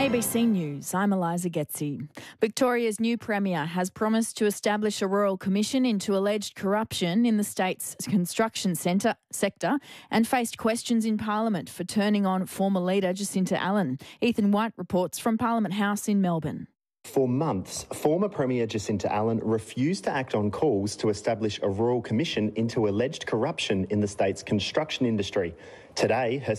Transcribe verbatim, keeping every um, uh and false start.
A B C News, I'm Eliza Getzi. Victoria's new Premier has promised to establish a royal commission into alleged corruption in the state's construction centre, sector and faced questions in Parliament for turning on former leader Jacinta Allan. Ethan White reports from Parliament House in Melbourne. For months, former Premier Jacinta Allan refused to act on calls to establish a royal commission into alleged corruption in the state's construction industry. Today, her